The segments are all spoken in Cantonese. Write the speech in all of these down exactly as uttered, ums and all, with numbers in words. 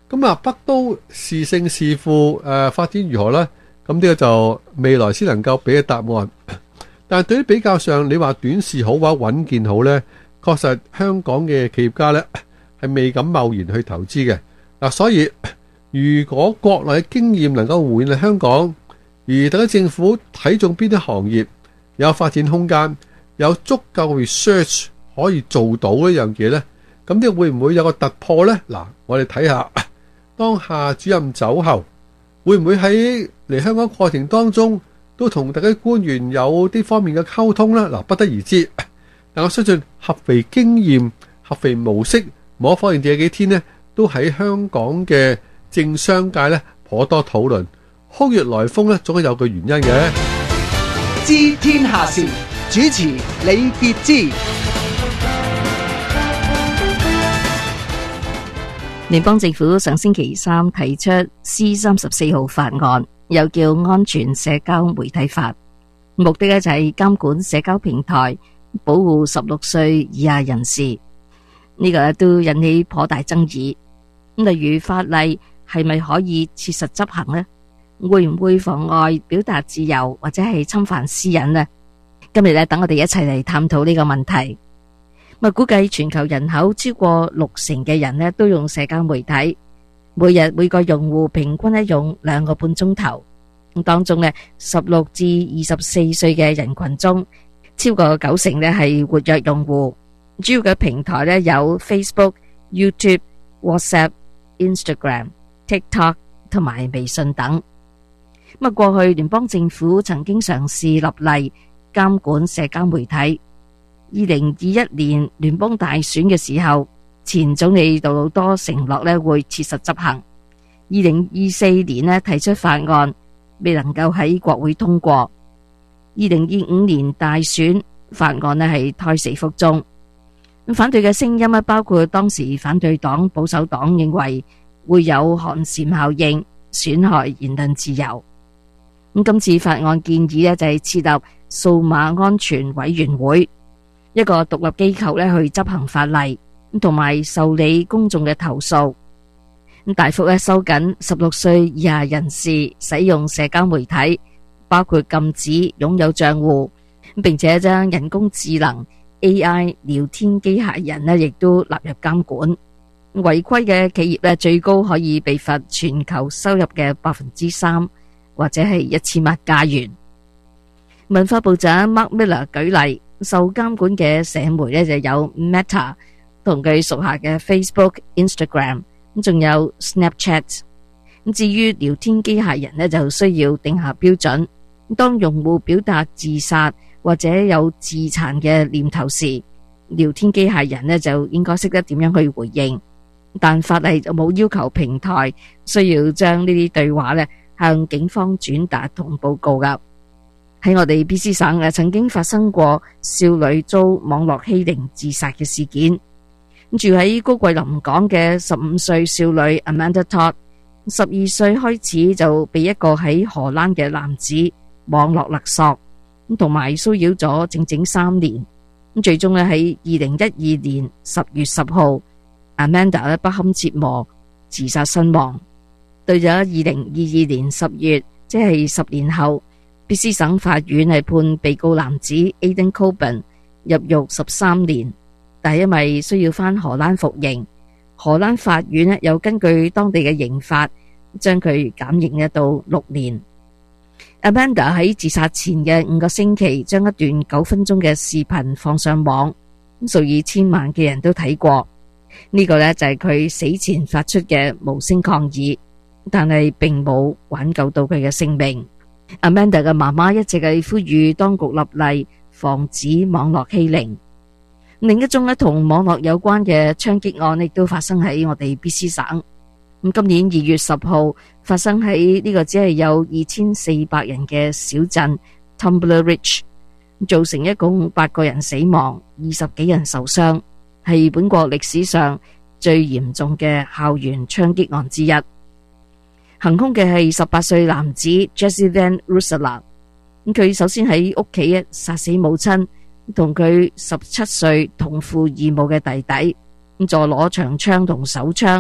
咁啊，北都是勝是負誒發展如何呢？咁呢個就未來先能夠俾嘅答案。但係對於比較上，你話短視好或者穩健好呢，確實香港嘅企業家呢係未敢貿然去投資嘅嗱。所以如果國內嘅經驗能夠回應香港，而特區政府睇中邊啲行業有發展空間，有足夠 research 可以做到呢樣嘢呢，咁呢會唔會有個突破呢？嗱，我哋睇下。當夏主任走後，會唔會喺嚟香港過程當中都同特區官員有啲方面嘅溝通呢？嗱，不得而知。但我相信合肥經驗、合肥模式，冇可否認這幾天呢都喺香港嘅政商界呢頗多討論。空穴來風呢，總係有個原因嘅。 知天下事，主持李傑之。 聯邦政府上星期三提出 C 三十四號法案，又叫安全社交媒體法，目的咧就係監管社交平台，保護十六歲以下人士。呢、這個都引起頗大爭議。例如法例係咪可以切實執行呢？會唔會妨礙表達自由或者係侵犯私隱呢？今日咧，等我哋一齊嚟探討呢個問題。咪估計全球人口超過六成嘅人呢都用社交媒體，每日每個用戶平均咧用兩個半鐘頭。當中呢，十六至二十四歲嘅人群中，超過九成呢係活躍用戶。主要嘅平台呢有 Facebook、YouTube、WhatsApp、Instagram、TikTok 同埋微信等。咁過去聯邦政府曾經嘗試立例監管社交媒體。二零二一年聯邦大選嘅時候，前總理杜魯多承諾咧會切實執行。二零二四年咧提出法案，未能夠喺國會通過。二零二五年大選法案咧係胎死腹中。反對嘅聲音咧包括當時反對黨保守黨認為會有寒蟬效應，損害言論自由。咁今次法案建議咧就係設立數碼安全委員會，一個獨立機構咧去執行法例，同埋受理公眾嘅投訴，大幅咧收緊十六歲以下人士使用社交媒體，包括禁止擁有賬戶，並且將人工智能 A I 聊天機械人咧亦都納入監管。違規嘅企業咧最高可以被罰全球收入嘅百分之三，或者係一千萬加元。文化部長 Mark Miller 舉例。受監管嘅社媒咧就有 Meta 同佢屬下嘅 Facebook、Instagram， 咁仲有 Snapchat。咁至於聊天機械人咧就需要定下標準，當用戶表達自殺或者有自殘嘅念頭時，聊天機械人咧就應該識得點樣去回應。但法例就冇要求平台需要將呢啲對話咧向警方轉達同報告噶。喺我哋 B C 省誒，曾經發生過少女遭網絡欺凌自殺嘅事件。住喺高貴臨港嘅十五歲少女 Amanda Todd， 十二歲開始就被一個喺荷蘭嘅男子網絡勒索，同埋騷擾咗整整三年。最終咧喺二零一二年十月十號 ，Amanda 咧不堪折磨自殺身亡。到咗二零二二年十月，即係十年後。B C 省法院係判被告男子 Aiden Coben 入獄十三年，但係因為需要返荷蘭服刑，荷蘭法院咧又根據當地嘅刑法將佢減刑一到六年。Amanda 喺自殺前嘅五個星期將一段九分鐘嘅視頻放上網，數以千萬嘅人都睇過。呢、這個呢就係佢死前發出嘅無聲抗議，但係並冇挽救到佢嘅性命。Amanda 嘅媽媽一直係呼籲當局立例防止網絡欺凌。另一宗咧同網絡有關嘅槍擊案亦都發生喺我哋 B C 省。咁今年二月十號發生喺呢個只係有二千四百人嘅小鎮 Tumbler Ridge， 造成一共八個人死亡，二十幾人受傷，係本國歷史上最嚴重嘅校園槍擊案之一。行兇嘅係十八歲男子 Jesse Van Russela， 佢首先喺屋企殺死母親同佢十七歲同父異母嘅弟弟，再攞長槍同手槍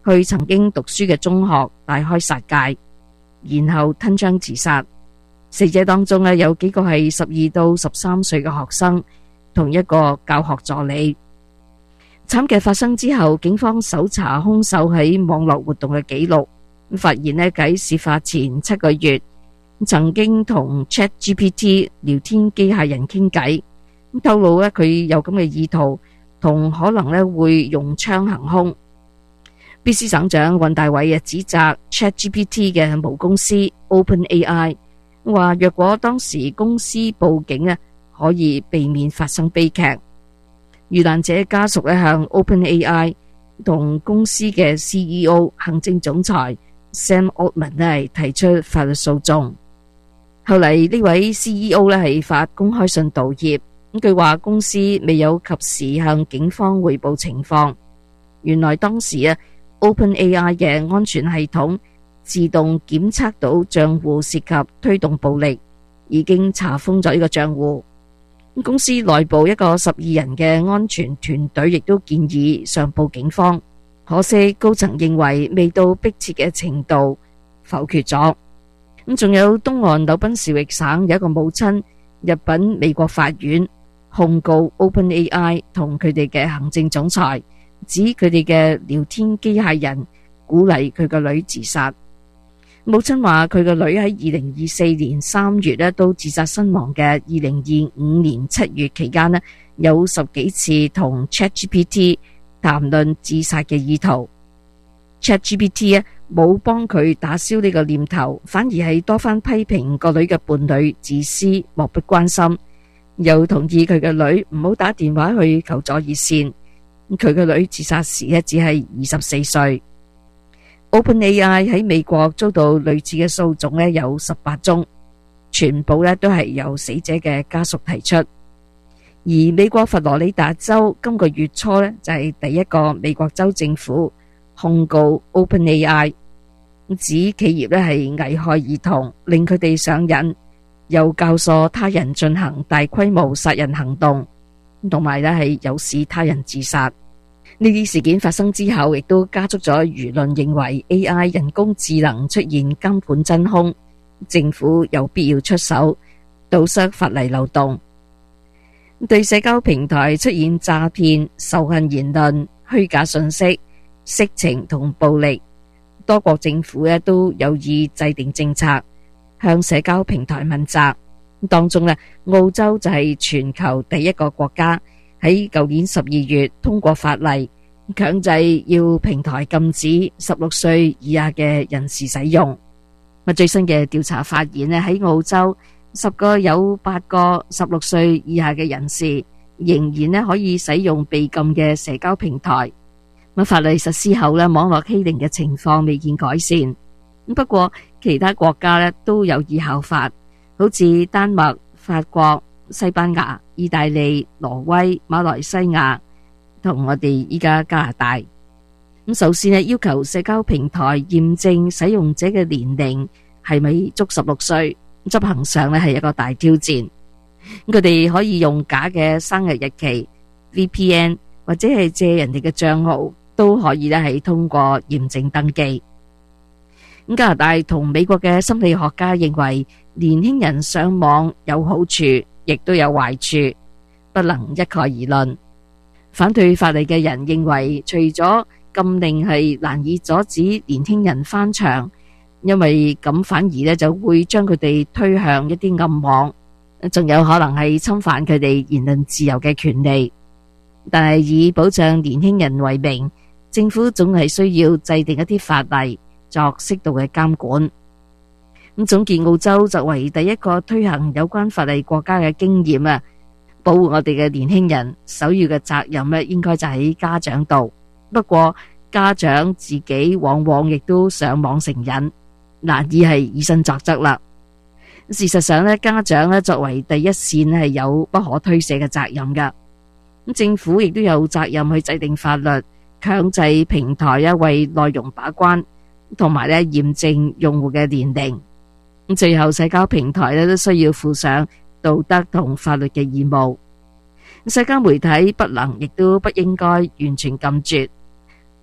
去曾經讀書嘅中學大開殺戒，然後吞槍自殺。死者當中咧有幾個係十二到十三歲嘅學生，同一個教學助理。慘劇發生之後，警方搜查兇手喺網絡活動嘅記錄，發現咧喺事發前七個月曾經同 ChatGPT 聊天機械人傾偈，咁透露咧佢有咁嘅意圖，同可能咧會用槍行兇。B C 省長尹大偉指責 ChatGPT 嘅母公司 OpenAI， 話若果當時公司報警咧，可以避免發生悲劇。遇難者家屬咧向 OpenAI 同公司嘅 C E O 行政總裁 Sam Altman 咧提出法律訴訟。後嚟呢位 C E O 咧係發公開信道歉，咁佢話公司未有及時向警方匯報情況。原來當時啊 OpenAI 嘅安全系統自動檢測到賬戶涉及推動暴力，已經查封咗呢個賬戶。公司內部一個十二人嘅安全團隊亦都建議上報警方，可惜高層認為未到迫切嘅程度，否決咗。咁仲有東岸紐賓士域省有一個母親入稟美國法院控告 OpenAI 同佢哋嘅行政總裁，指佢哋嘅聊天機械人鼓勵佢個女自殺。母親話佢個女喺二零二四年三月咧到自殺身亡嘅二零二五年七月期間咧，有十幾次同 ChatGPT 談論自殺嘅意圖。ChatGPT 咧冇幫佢打消呢個念頭，反而係多番批評個女嘅伴侶自私、漠不關心，又同意佢嘅女唔好打電話去求助熱線。佢個女自殺時咧只係二十四歲。OpenAI 喺美國遭到類似嘅訴訟咧有十八宗，全部咧都係由死者嘅家屬提出。而美國佛羅里達州今個月初咧就係第一個美國州政府控告 OpenAI， 指企業咧係危害兒童，令佢哋上癮，又教唆他人進行大規模殺人行動，同埋咧係誘使他人自殺。呢啲事件發生之後，亦都加速咗輿論認為 A I 人工智能出現監管真空，政府有必要出手堵塞法例漏洞。對社交平台出現詐騙、仇恨言論、虛假信息、色情同暴力，多國政府咧都有意制定政策，向社交平台問責。當中咧，澳洲就係全球第一個國家，喺舊年十二月通過法例，強制要平台禁止十六歲以下嘅人士使用。最新嘅調查發現咧，喺澳洲十個有八個十六歲以下嘅人士仍然咧可以使用被禁嘅社交平台。咁法例實施後咧，網絡欺凌嘅情況未見改善。不過其他國家咧都有意效法，好似丹麥、法國、西班牙、意大利、挪威、馬來西亞同我哋依家加拿大。咁首先咧要求社交平台驗證使用者嘅年齡係咪足十六歲，執行上咧係一個大挑戰。佢哋可以用假嘅生日日期、V P N 或者係借人哋嘅賬號，都可以咧係通過驗證登記。咁加拿大同美國嘅心理學家認為，年輕人上網有好處，亦都有壞處，不能一概而論。反對法例嘅人認為，除咗禁令係難以阻止年輕人翻牆，因為咁反而咧就會將佢哋推向一啲暗網，仲有可能係侵犯佢哋言論自由嘅權利。但係以保障年輕人為名，政府總係需要制定一啲法例作適度嘅監管。咁總結澳洲作為第一個推行有關法例國家嘅經驗啊，保護我哋嘅年輕人首要嘅責任咧，應該就喺家長度。不過家長自己往往亦都上網成癮，難以係以身作則啦。事實上咧，家長咧作為第一線係有不可推卸嘅責任噶。咁政府亦都有責任去制定法律，強制平台啊為內容把關，同埋咧驗證用戶嘅年齡。咁最後社交平台咧都需要負上道德同法律嘅義務。社交媒體不能亦都不應該完全禁絕，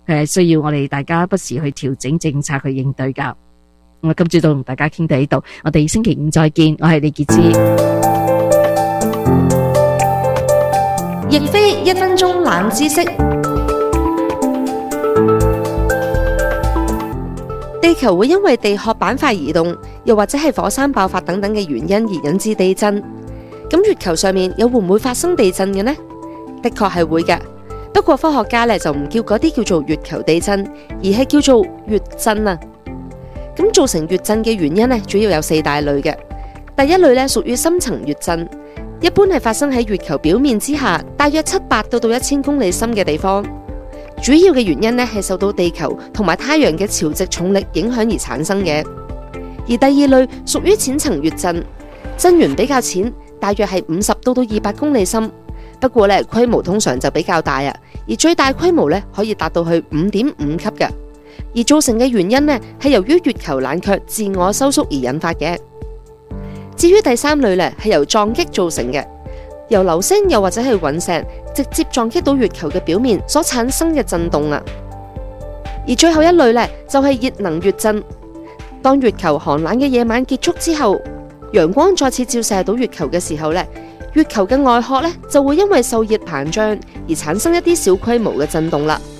佢係需要我哋大家不時去調整政策去應對噶。我今朝就同大家傾到呢度，我哋星期五再見。我係李潔芝。 亦非一分鐘冷知識。地球會因為地殼板塊移動，又或者係火山爆發等等嘅原因而引致地震。咁月球上面又會唔會發生地震嘅呢？的確係會嘅，不過科學家咧就唔叫嗰啲叫做月球地震，而係叫做月震啊。咁造成月震嘅原因咧，主要有四大類嘅。第一類咧屬於深層月震，一般係發生喺月球表面之下，大約七百到到一千公里深嘅地方。主要嘅原因咧係受到地球同埋太陽嘅潮汐重力影響而產生嘅。而第二類屬於淺層月震，震源比較淺，大約係五十到到二百公里深，不過咧規模通常就比較大啊，而最大規模咧可以達到去五點五級嘅。而造成嘅原因呢，係由於月球冷卻自我收縮而引發嘅。至於第三類咧，係由撞擊造成嘅，由流星又或者係隕石直接撞擊到月球嘅表面所產生嘅震動啊。而最後一類咧，就係熱能月震。當月球寒冷嘅夜晚結束之後，陽光再次照射到月球嘅時候咧，月球嘅外殼咧就會因為受熱膨脹而產生一啲小規模嘅震動啦。